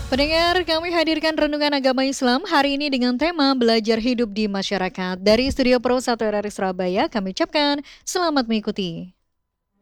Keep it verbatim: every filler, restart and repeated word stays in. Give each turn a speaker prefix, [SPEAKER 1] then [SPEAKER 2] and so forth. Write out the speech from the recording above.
[SPEAKER 1] Pendengar, kami hadirkan Renungan Agama Islam hari ini dengan tema Belajar Hidup di Masyarakat. Dari Studio Pro satu R R I Surabaya, kami ucapkan selamat mengikuti.